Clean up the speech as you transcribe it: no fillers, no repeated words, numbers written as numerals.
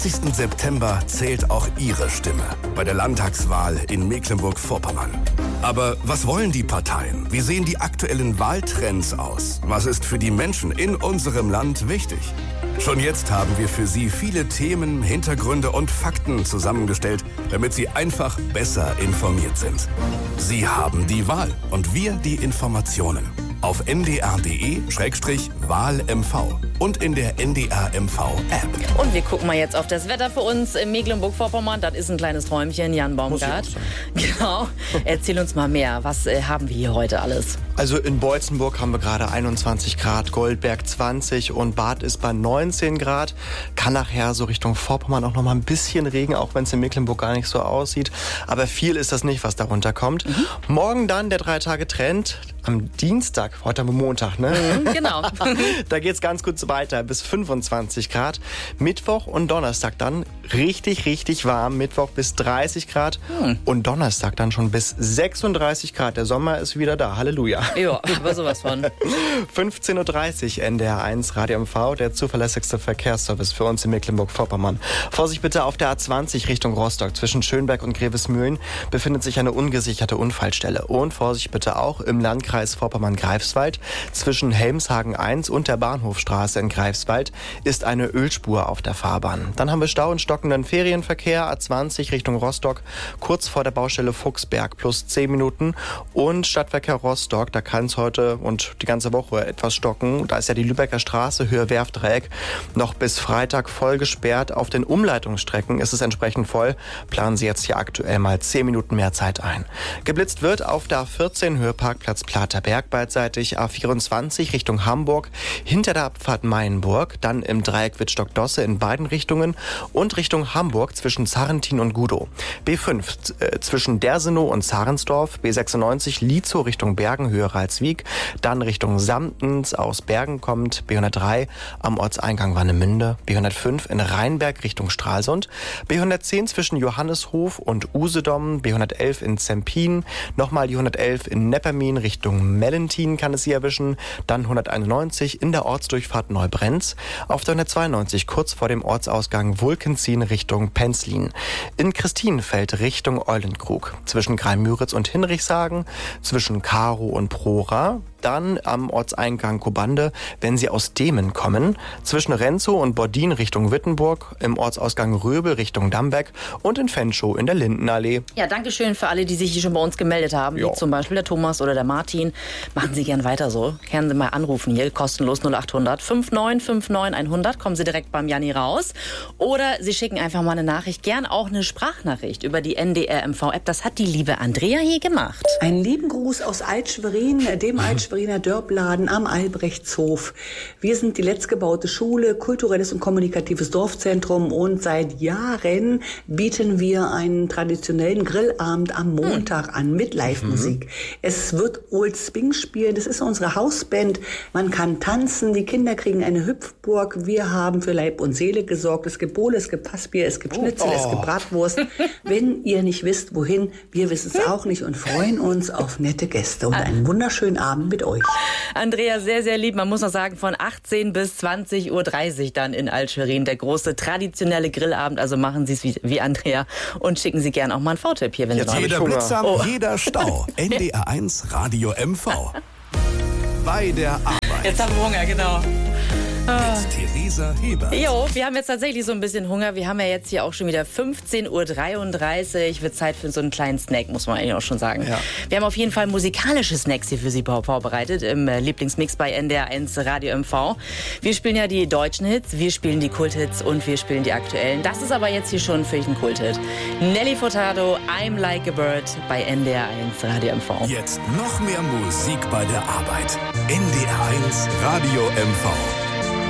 20. September zählt auch Ihre Stimme bei der Landtagswahl in Mecklenburg-Vorpommern. Aber was wollen die Parteien? Wie sehen die aktuellen Wahltrends aus? Was ist für die Menschen in unserem Land wichtig? Schon jetzt haben wir für Sie viele Themen, Hintergründe und Fakten zusammengestellt, damit Sie einfach besser informiert sind. Sie haben die Wahl und wir die Informationen. Auf ndr.de/WahlMV und in der NDR-MV-App. Und wir gucken mal jetzt auf das Wetter für uns in Mecklenburg-Vorpommern. Das ist ein kleines Träumchen, Jan Baumgart. Genau. Erzähl uns mal mehr. Was haben wir hier heute alles? Also in Beutzenburg haben wir gerade 21 Grad, Goldberg 20 und Bad ist bei 19 Grad. Kann nachher so Richtung Vorpommern auch noch mal ein bisschen Regen, auch wenn es in Mecklenburg gar nicht so aussieht. Aber viel ist das nicht, was darunter kommt. Morgen dann der 3-Tage-Trend. Am Dienstag, heute am Montag, ne? Genau. Da geht's ganz kurz weiter, bis 25 Grad. Mittwoch und Donnerstag dann richtig, richtig warm. Mittwoch bis 30 Grad und Donnerstag dann schon bis 36 Grad. Der Sommer ist wieder da. Halleluja. Ja, aber sowas von. 15.30 Uhr NDR 1 Radio MV, der zuverlässigste Verkehrsservice für uns in Mecklenburg-Vorpommern. Vorsicht bitte auf der A20 Richtung Rostock. Zwischen Schönberg und Grevesmühlen befindet sich eine ungesicherte Unfallstelle. Und Vorsicht bitte auch im Landkreis Vorpommern-Greifswald. Zwischen Helmshagen 1 und der Bahnhofstraße in Greifswald ist eine Ölspur auf der Fahrbahn. Dann haben wir Stau und stockenden Ferienverkehr. A20 Richtung Rostock, kurz vor der Baustelle Fuchsberg, plus 10 Minuten. Und Stadtverkehr Rostock, da kann es heute und die ganze Woche etwas stocken. Da ist ja die Lübecker Straße, Höhe Werftdreieck, noch bis Freitag voll gesperrt. Auf den Umleitungsstrecken ist es entsprechend voll. Planen Sie jetzt hier aktuell mal 10 Minuten mehr Zeit ein. Geblitzt wird auf der A14 Höhe Parkplatz Platerberg beidseitig, A24 Richtung Hamburg, hinter der Abfahrt Mayenburg, dann im Dreieck Wittstock-Dosse in beiden Richtungen und Richtung Hamburg zwischen Zarrentin und Gudow. B5 zwischen Dersenow und Zarensdorf, B96 Lietzow Richtung Bergen, Höhe Ralswiek, dann Richtung Samtens aus Bergen kommt, B103 am Ortseingang Warnemünde, B105 in Rheinberg Richtung Stralsund, B110 zwischen Johanneshof und Usedom, B111 in Zempin, nochmal die 111 in Neppermin Richtung Mellentin kann es Sie erwischen, dann 191 in der Ortsdurchfahrt Neubrenz, auf der 192 kurz vor dem Ortsausgang Vulkenzien Richtung Penzlin, in Christinenfeld Richtung Eulenkrug, zwischen Greimüritz und Hinrichshagen, zwischen Karow und Prora, dann am Ortseingang Kobande, wenn Sie aus Demen kommen, zwischen Renzow und Bordin Richtung Wittenburg, im Ortsausgang Röbel Richtung Dambeck und in Fenschow in der Lindenallee. Ja, danke schön für alle, die sich hier schon bei uns gemeldet haben, wie zum Beispiel der Thomas oder der Martin. Machen Sie gern weiter so. Können Sie mal anrufen hier, kostenlos 0800 5959 100. Kommen Sie direkt beim Janni raus. Oder Sie schicken einfach mal eine Nachricht, gern auch eine Sprachnachricht über die NDR-MV-App. Das hat die liebe Andrea hier gemacht. Einen lieben Gruß aus Alt-Schwerin, dem Alt-Schweriner Dörpladen am Albrechtshof. Wir sind die letztgebaute Schule, kulturelles und kommunikatives Dorfzentrum und seit Jahren bieten wir einen traditionellen Grillabend am Montag an mit Live-Musik. Es wird Old Sping spielen, das ist unsere Hausband. Man kann tanzen, die Kinder kriegen eine Hüpfburg. Wir haben für Leib und Seele gesorgt. Es gibt Bowle, es gibt Passbier, es gibt Schnitzel, es gibt Bratwurst. Wenn ihr nicht wisst, wohin, wir wissen es auch nicht und freuen uns auf nette Gäste und einen wunderschönen Abend mit euch. Andrea, sehr, sehr lieb. Man muss noch sagen, von 18 bis 20.30 Uhr dann in Alt-Schwerin der große traditionelle Grillabend. Also machen Sie es wie Andrea und schicken Sie gerne auch mal einen V-Tipp hier, wenn Sie noch Jeder Blitzer, jeder Stau. NDR 1 Radio MV. Bei der Arbeit. Jetzt haben wir Hunger, genau. Mit Theresa Hebert. Jo, wir haben jetzt tatsächlich so ein bisschen Hunger. Wir haben ja jetzt hier auch schon wieder 15.33 Uhr. Wird Zeit für so einen kleinen Snack, muss man eigentlich auch schon sagen. Ja. Wir haben auf jeden Fall musikalische Snacks hier für Sie vorbereitet im Lieblingsmix bei NDR 1 Radio MV. Wir spielen ja die deutschen Hits, wir spielen die Kulthits und wir spielen die aktuellen. Das ist aber jetzt hier schon für einen Kulthit. Nelly Furtado, I'm Like a Bird bei NDR 1 Radio MV. Jetzt noch mehr Musik bei der Arbeit. NDR 1 Radio MV.